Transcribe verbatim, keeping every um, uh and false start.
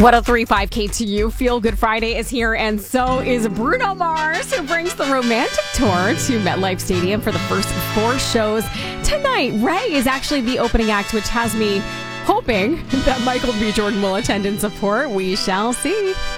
one oh three point five K T U. Feel Good Friday is here, and so is Bruno Mars, who brings the Romantic Tour to MetLife Stadium for the first four shows tonight. Ray is actually the opening act, which has me hoping that Michael B. Jordan will attend in support. We shall see.